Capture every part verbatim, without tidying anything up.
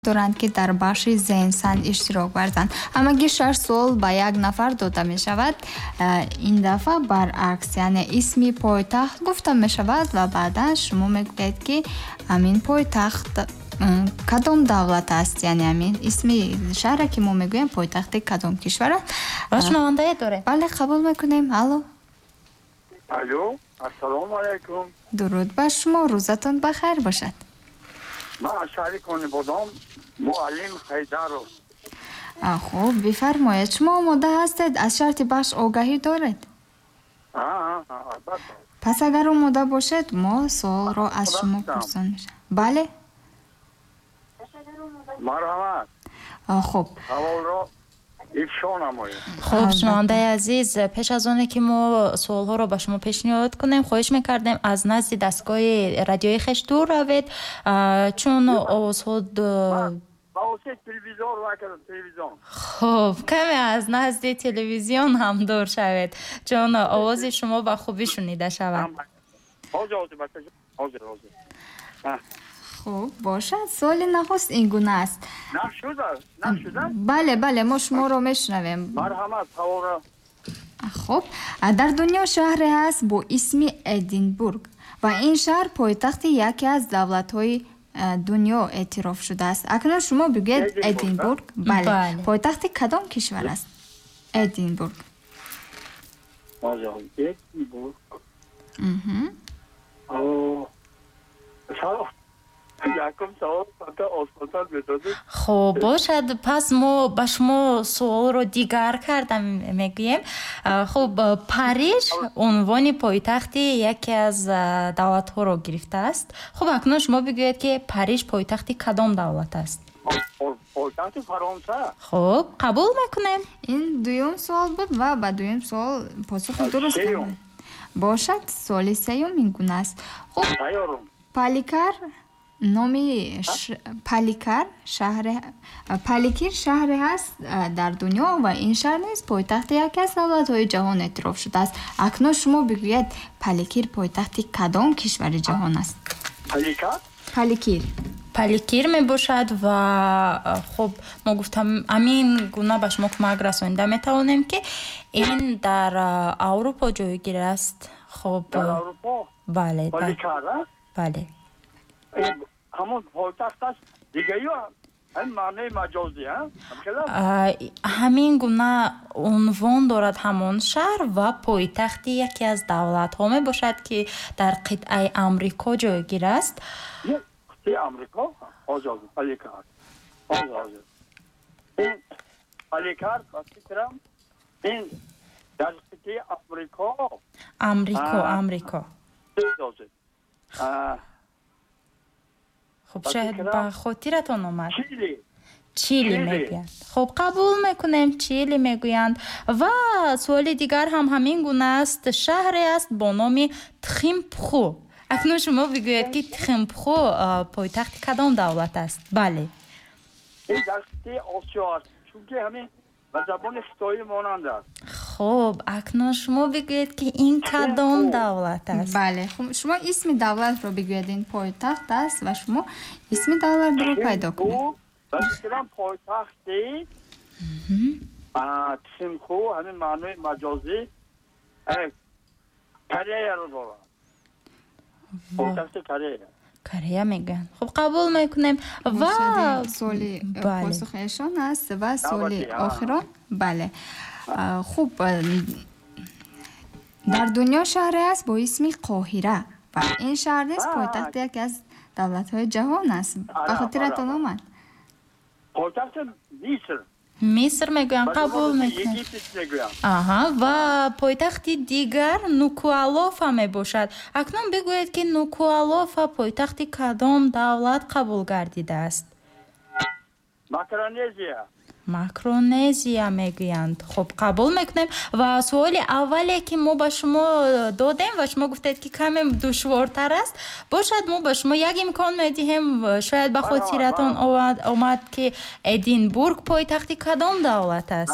доранд ки дар бахши зеҳнсанд иштирок варзанд. Ҳамагӣ шаш сол ба як нафар дода мешавад. Ин дафъа баръакс, яъне исми пойтахт гуфта мешавад ва баъдан шумо мегӯед ки амин пойтахт кадом давлат аст, яъне амин исми шаҳре ки мо мегӯем пойтахти кадом кишвар аст. Бошнавандае дорем. Бале, қабул мекунем. Алло. Алло, ассалому алайкум. дуруд ба шумо, рӯзатон бахайр бошад. ман аз шаҳри Конибодом муаллим Ҳайдаров. Хуб, бифармоед. Шумо омода ҳастед? Аз шарти бахш огаҳӣ доред? А, албатта. Пас агар омода бошед, мо суолро аз шумо пурсон мешавем. Бале? Марҳамат. Хуб. Ҳаволро ифшо намоед. хуб, шунавандаи азиз, пеш аз оне ки мо суолҳоро ба шумо пешниҳод кунем, хоҳиш мекардем аз назди дастгоҳи радиои хеш дур равед, чун овозҳо ба оси телевизор ва телевизион. хуб, каме аз назди телевизион ҳам дур шавед, чун овози шумо ба хубӣ шунида шавад. ҳозир ҳозир бачаҷон, ҳозир ҳозир. Хуб, бошад. суоли наҳост ин гуна аст. Нақ шуда? Нақ шуда? Бале, бале, мо шуморо мешунавем. Марҳамат, ҳаволро. Хуб, дар дунё шаҳре ҳаст бо исми Эдинбург ва ин шаҳр пойтахти яке аз давлатҳои дунё эътироф шудааст. Акнун шумо бигӯед Эдинбург. Бале, пойтахти кадом кишвар аст? Эдинбург. Ҳозир Эдинбург. Мҳм. О, салом. Якум савол фақат осонтар методид. хуб, бошад. Пас мо ба шумо суолро дигар карда мегӯем. Хуб, Париж унвони пойтахти яке аз давлатҳоро гирифтааст. Хуб, акнун шумо бигӯед ки Париж пойтахти кадом давлат аст? Пойтахти Фаронса. хуб, қабул мекунем. Ин дуюм суол буд ва ба дуюм суол посухи дуруст додед. Бошад, суоли сеюм ин гуна аст. Хуб, Тайёрум. Паликар номи Паликар шаҳре Паликир шаҳре ҳаст дар дунё ва ин шаҳр низ пойтахти яке аз давлатҳои ҷаҳон эътироф шудааст. Акнун шумо бигӯед Паликир пойтахти кадом кишвари ҷаҳон аст? Паликар? Паликир. Паликир мебошад ва хуб, мо гуфтам амин гуна ба шумо кӯмак расонида метавонем ки ин дар Аврупо ҷойгир аст. Хуб. Дар Аврупо? Бале. Паликар, а? Бале. ҳамон пойтахт аст дигаё ҳамин маънои маҷозӣ, а? ҳамин гуна унвон дорад ҳамон шаҳр ва пойтахти яке аз давлатҳо мебошад ки дар қитъаи Амрико ҷойгир аст. қитъаи Амрико? ҳозир Паликар. ҳозир ҳозир. ин Паликар ба фикрам ин дар қитъаи Амрико. Амрико, Амрико. ҳозир. хуб, шояд ба хотиратон омад. Чили. чили мегӯянд. хуб, қабул мекунем, Чили мегӯянд. ва суоли дигар ҳам ҳамин гуна аст. шаҳре аст бо номи Тхимпху. акнун шумо бигӯед ки Тхимпху пойтахти кадом давлат аст? Бале. ин дар қитъаи Осиё аст, чунки ҳамин ба забони хитоӣ монанд аст. хуб, акнун шумо бигӯед ки ин кадом давлат аст? Бале, хуб, шумо исми давлатро бигӯед. Ин пойтахт аст ва шумо исми давлатро пайдо кунед. ба фикрам пойтахти Тхимпху ҳамин маънои маҷозӣ Кореяро дорад. Пойтахти Корея. Корея мегӯянд. хуб, қабул мекунем. ва суоли посухи эшон аст ва суоли охирон. Бале. хуб, дар дунё шаҳре аст бо исми Қоҳира ва ин шаҳр низ пойтахти яке аз давлатҳои ҷаҳон аст. ба хотиратон омад? Пойтахти Миср. Миср мегӯянд. қабул мекунем. Египет мегӯянд. аҳа, ва пойтахти дигар Нукуалофа мебошад. акнун бигӯед ки Нукуалофа пойтахти кадом давлат қабул гардидааст? Макронезия. Макронезия мегӯянд. хуб, қабул мекунем. ва суоли аввале ки мо ба шумо додем ва шумо гуфтед ки каме душвортар аст, бошад мо ба шумо як имкон медиҳем. шояд ба хотиратон омад ки Эдинбург пойтахти кадом давлат аст?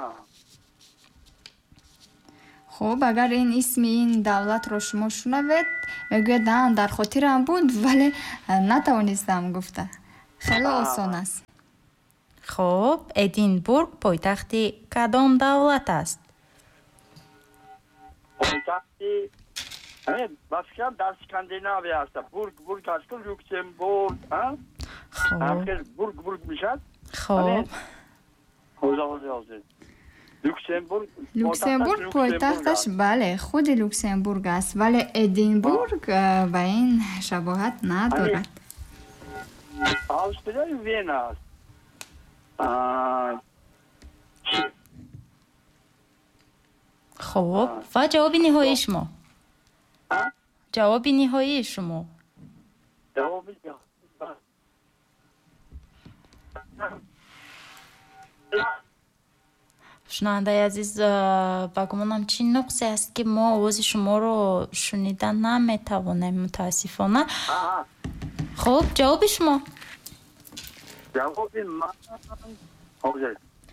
хуб, агар ин исми ин давлатро шумо шунавед, мегӯед дар хотирам буд, вале натавонистам гуфта. хеле осон аст. хуб, Эдинбург пойтахти кадом давлат аст? Poytaxti ҳамин ба фикрам дар Скандинавия аст. Бург бург аст, Люксембург, а? хуб Ахир бург бург мешад. хуб Ҳозир ҳозир ҳозир. Люксембург люксембург пойтахташ бале худи люксембург аст, вале Эдинбург э, ба ин шабоҳат надорад. Австрияи Вена аст. Аа, хуб ва ҷавоби ниҳоии шумо? а? ҷавоби ниҳоии шумо? ҷавоби шунавандаи азиз, ба гумонам чӣ нуқсе аст ки мо овози шуморо шунида наметавонем мутаассифона. Аҳа. хуб ҷавоби шумо? ҷавоби ман ҳозир.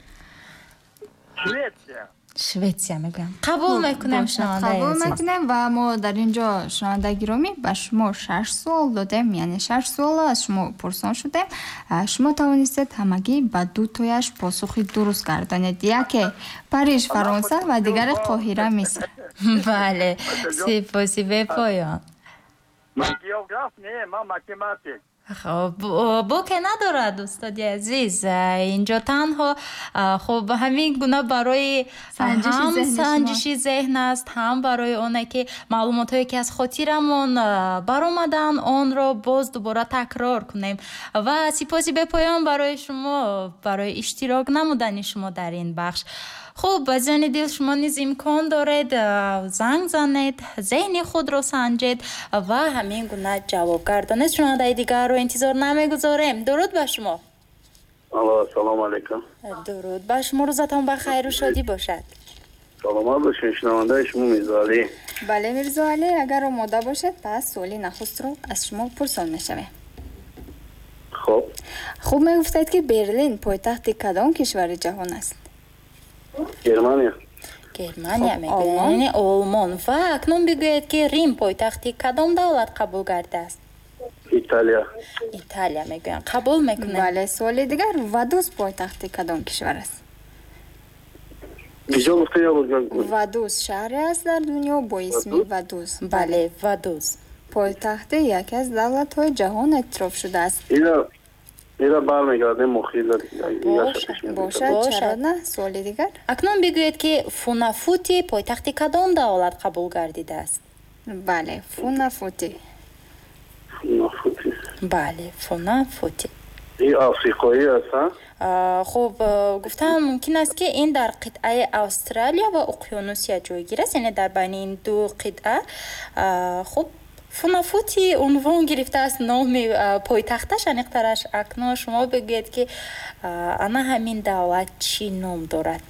Шветсия. шветсия мегӯям. қабул мекунем шунавандаи қабул азиз. мекунем ва мо дар ин ҷо шунавандаи гиромӣ ба шумо шаш суол додем, яъне шаш суол аз шумо пурсон шудем. А, шумо тавонистед ҳамагӣ ба дутояш посухи дуруст гардонед. яке Париж Фаронса ва дигаре Қоҳира Миср. бале, сипоси бепоён. Ман географ не, ман математик. хуб боке надорад устоди азиз, инҷо танҳо хуб ҳамин гуна барои Санҷиши ҳам зеҳни санҷиши зеҳн аст, ҳам барои оне ки маълумотҳое ки аз хотирамон баромадан онро боз дубора такрор кунем. Ва сипоси бепоён барои шумо, барои иштирок намудани шумо дар ин бахш. хуб, азизони дил, шумо низ имкон доред занг занед, зеҳни худро санҷед ва ҳамин гуна ҷавоб гардонед. шунавандаи дигарро интизор намегузорем. дуруд ба шумо. алло, ассалому алайкум. дуруд ба шумо, рӯзатон ба хайру шодӣ бошад. саломат бошед, шунавандаи шумо Мирзо Алӣ. бале Мирзо Алӣ, агар омода бошед пас суоли нахустро аз шумо пурсон мешавем. хуб хуб, мегуфтед ки Берлин пойтахти кадом кишвари ҷаҳон аст? Германия. германия Хуб, мегӯяд, Олмон. яъне олмон. ва акнун бигӯед ки Рим пойтахти кадом давлат қабул гардааст? Италия. италия мегӯям. қабул мекунем. бале суоли дигар, Вадус пойтахти кадом кишвар аст? Киҷо гуфта ё буд? Вадус шаҳре аст дар дунё бо исми Вадус. бале, вадус. пойтахти яке аз давлатҳои ҷаҳон эътироф шудааст. ира ира бармегардем мохила Бошад, бошад, Бошад. чаро на? суоли дигар? акнун бигӯед ки Фунафути пойтахти кадом давлат қабул гардидааст? бале Фунафути. нафути бале, Фунафути. и африқоӣ аст а? А, хуб, а, гуфтам мумкин аст ки ин дар қитъаи Австралия ва Уқёнусия ҷойгир аст, яъне дар байни ин ду қитъа. А, хуб, Фунафути унвон гирифтааст номи а, пойтахташ, аниқтараш. акнун шумо бигӯед ки а, ана ҳамин давлат чӣ ном дорад?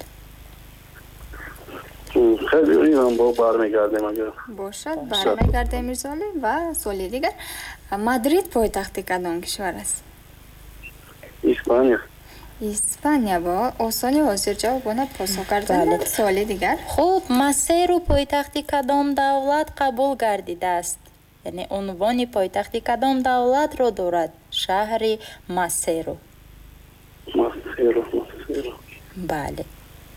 хеле инам бо бармегардем агар бошад, бармегардем Мирзо Алӣ. ва суоли дигар, Мадрид пойтахти кадом кишвар аст? испания. испания. бо осони ҳозир ҷавобона посух гардонед. Бале. суоли дигар, хуб, Масеру пойтахти кадом давлат қабул гардидааст? яъне унвони пойтахти кадом давлатро дорад шаҳри Масеру? масеро масеро бале.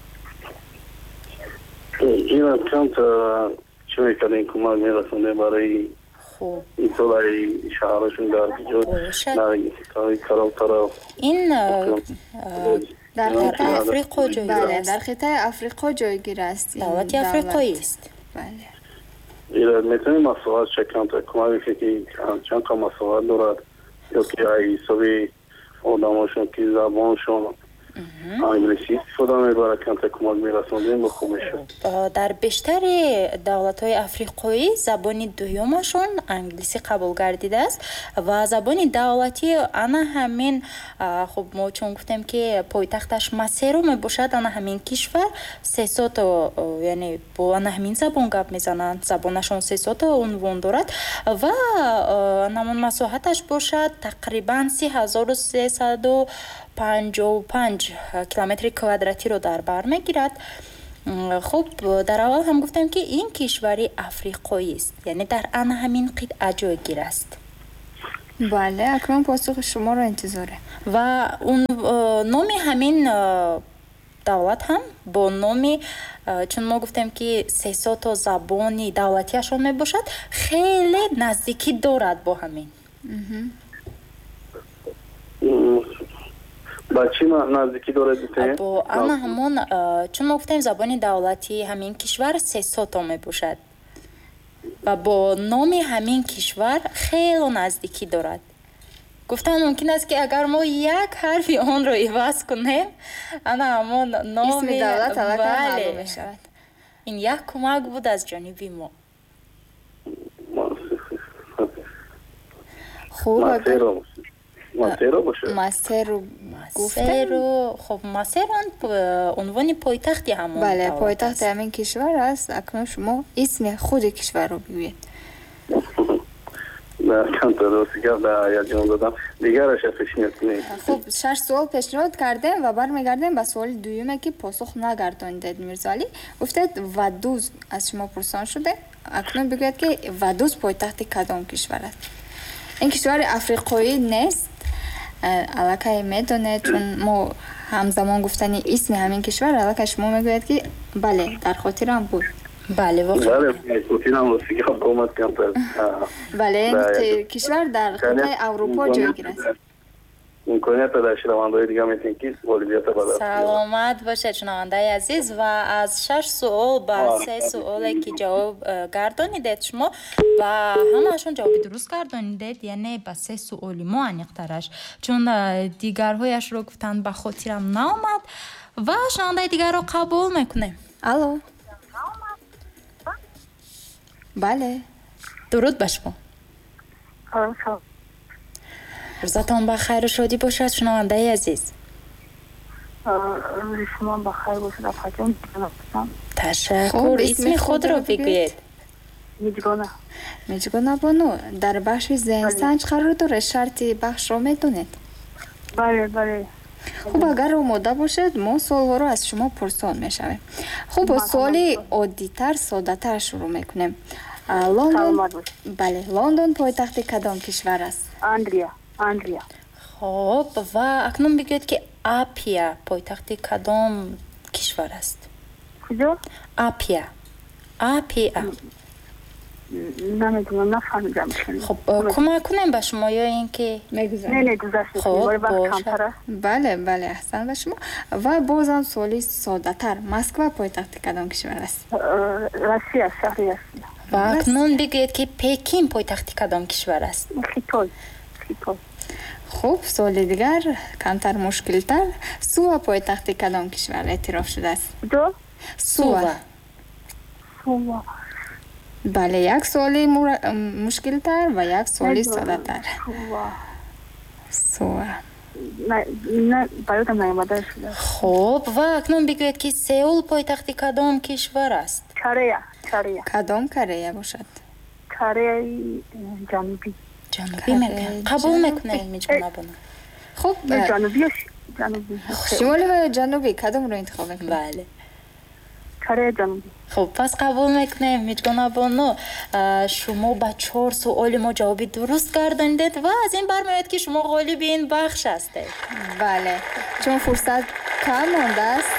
ина чанд чӣ мекардем кӯмак мерасонем барои хуб, инсолаи шаҳрашон дар ҷо бошад. дар каровтараф ин а, а, дар дар қитъаи африқо ҷойгир бале аст. дар қитъаи африқо ҷойгир аст. ин давлати давлат. африқоист. бале ира метавонем маслиҳат чаканд кӯмак мекунед ки чанд қа маслиҳат дорад ё ки аз ҳисоби одамошон ки забоншон англисӣ истифода мебарад, камтар кӯмак мерасонем ба хуб мешад. А, дар бештари давлатҳои африқоӣ забони дуюмашон англисӣ қабул гардидааст ва забони давлатӣ ана ҳамин а, хуб мо чун гуфтем ки пойтахташ Масеру мебошад, ана ҳамин кишвар сесото, яъне бо ана ҳамин забон гап мезананд, забонашон сесото унвон дорад ва а, намон масоҳаташ бошад тақрибан си ҳазору сесаду панҷоҳу панҷ километри квадратиро дар бар мегирад. хуб, дар аввал ҳам гуфтем ки ин кишвари африқоист, яъне дар ана ҳамин қитъа ҷойгир аст. бале, акнун посухи шуморо интизоре. ва он номи ҳамин давлат ҳам бо номи, чун мо гуфтем ки сесото забони давлатиашон мебошад, хеле наздикӣ дорад бо ҳамин. ба чӣ наздикӣ дорад? бо ана ҳамон, чун мо гуфтем забони давлати ҳамин кишвар сесото мебошад ва бо номи ҳамин кишвар хело наздикӣ дорад. гуфтам мумкин аст ки агар мо як ҳарфи онро иваз кунем, ана ҳамон номи исми давлат аллакай маълум мешавад. ин як кӯмак буд аз ҷониби мо. хуб, масеро бошад. масеру гуфтем. масеру хоб масер он унвони пойтахти ҳамон. бале, пойтахти ҳамин кишвар аст. акнун шумо исми худи кишварро бигӯед. хуб, шаш суол пешниҳод кардем ва бармегардем ба суоли дуюме ки посух нагардонидед. Мирзоалӣ гуфтед Вадуз аз шумо пурсон шуде. акнун бигӯед ки Вадуз пойтахти кадом кишвар аст? ин кишвари африқоӣ нест. аллакай медонед, чун мо ҳамзамон гуфтани исми ҳамин кишвар аллакай шумо мегӯед ки бале, дар хотирам буд. бале, воқеан бале, ин кишвар дар қитъаи Аврупо ҷойгир аст. имконията дар шунавандаҳои дига метин ки волидията ба даст биёрад. саломат бошед шунавандаи азиз, ва аз шаш суол ба се суоле ки ҷавоб гардонидед шумо ва ҳамаашон ҷавоби дуруст гардонидед, яъне ба се суоли мо аниқтараш, чун дигарҳояшро гуфтанд ба хотирам наомад. ва шунавандаи дигарро қабул мекунем. алло, бале, дуруд ба шумо. рӯзатон ба хайру шодӣ бошад шунавандаи азиз. рӯзи шумо ба хайр бошад. афаҷон ташаккур. исми худро бигӯед. миҷгона миҷгона Бону, дар бахши зеҳнсанҷ қарор доред. шарти бахшро медонед? бале бале хуб, агар омода бошед, мо суолҳоро аз шумо пурсон мешавем. хуб, суоли оддитар, содатар шурӯъ мекунем. Лондон, бале, Лондон пойтахти кадом кишвар аст? англия англия хоб, ва акнун бигӯед ки Апия пойтахти кадом кишвар аст? куҷо? Апия. Апия. намедонам, нафаҳмидам. хоб, кӯмак кунем ба шумо ё ин ки мегузарем? не не гузашт Хоб, мекунем, вақт бошад. камтар аст. бале, бале, аҳсан ба шумо. ва бозам суоли содатар. Москва пойтахти кадом кишвар аст? россия шаҳри россия. ва акнун бигӯед ки Пекин пойтахти кадом кишвар аст? хитой хитой хуб, суоли дигар, камтар мушкилтар. Сува пойтахти кадом кишвар эътироф шудааст? куҷо? Сува. сува бале, як суоли мура- мушкилтар ва як суоли содатар. сува Сува. не бароятам наомада шуда. хоб, ва акнун бигӯед ки Сеул пойтахти кадом кишвар аст? корея корея кадом Корея бошад? кореяи ҷанубӣ. ҷанубӣ Корея мекунем. қабул ҷанубӣ. мекунем миҷгона Бону. хуб, не ҷанубӣ ҷанубӣ шимолӣ ва ё ҷанубӣ кадомро интихоб мекунед? бале, корея ҷанубӣ. хуб, пас қабул мекунем миҷгона Бону. А, шумо ба чор суоли мо ҷавоби дуруст гардонидед ва аз ин бармеояд ки шумо ғолиби ин бахш ҳастед. бале, чун фурсат кам мондааст,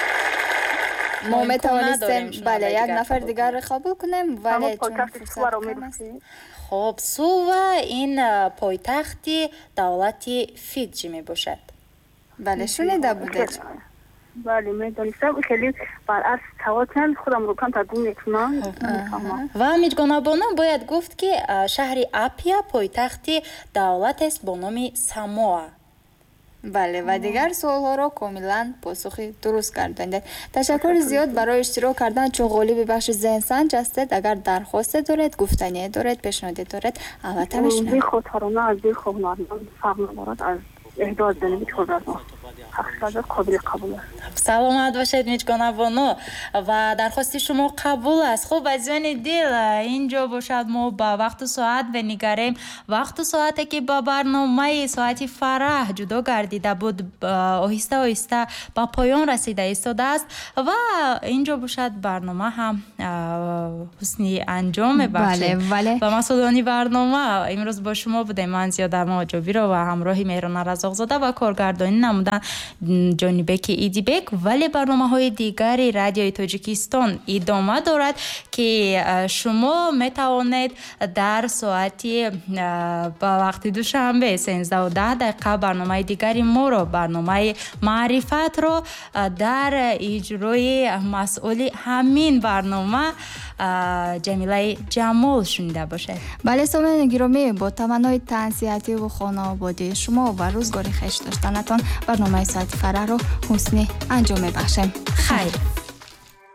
мо Мо имкон метавонистем надорем бале шунавандаи як дигар нафар қабул дигарро қабул кунем, вале чун пойтахти фурсат суваро кам аст. медонед? хоб, Сува ин а, пойтахти давлати Фиджи мебошад. бале, шунида будед? бале, медонистам. хеле баръакс савол кунам, худамро камтар гум мекунам. мефаҳмам. ва миҷгона Бону бояд гуфт ки а, шаҳри Апия пойтахти давлатест бо номи Самоа. бале, ва дигар суолҳоро комилан посухи дуруст гардонидед. ташаккури зиёд барои иштирок кардан, чун ғолиби бахши зеҳнсанҷ ҳастед. агар дархосте доред, гуфтание доред, пешниҳоде доред, албатта мешунавем. дилхоҳ тарона аз дилхоҳ ҳунарманд фаҳм меборад аз эҳдо аз ҷониби ҳозират қобили қабул аст. саломат бошед мичконабоно ва дархости шумо қабул аст. хуб азизони дил, инҷо бошад мо ба вақту соат бенигарем. вақту соате ки ба барномаи соати фараҳ ҷудо гардида буд оҳиста оҳиста ба поён расида истодааст ва инҷо бошад барнома ҳам ҳусни анҷом мебахшед. ва масъулони барнома имрӯз бо шумо будем. ман Зиёда Моҷобиро ва ҳамроҳи Меҳрона Разоқзода ва коргардонӣ намудан ҷонибеки Идибек. вале барномаҳои дигари радиои Тоҷикистон идома дорад ки шумо метавонед дар соати ба вақти душанбе сенздаҳу даҳ дақиқа барномаи дигари моро, барномаи маърифатро дар иҷрои масъули ҳамин барнома ҷамилаи Ҷамол шунида бошед. бале сомиёни гиромӣ, бо таманнои таъзиятиву хонаводии шумо ва рӯзгори хеш доштанатон барномаи соати фараҳро ҳусни анҷом мебахшем. хайр.